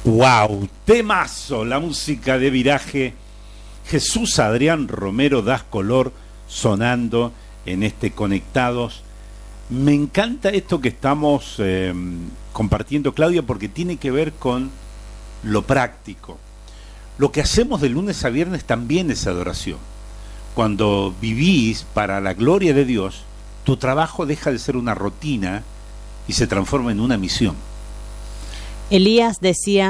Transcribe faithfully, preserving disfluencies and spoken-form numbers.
Wow, temazo, la música de Viraje. Jesús Adrián Romero, Das Color, sonando en este Conectados. Me encanta esto que estamos eh, compartiendo, Claudia, porque tiene que ver con lo práctico. Lo que hacemos de lunes a viernes también es adoración. Cuando vivís para la gloria de Dios, tu trabajo deja de ser una rutina y se transforma en una misión. Elías decía: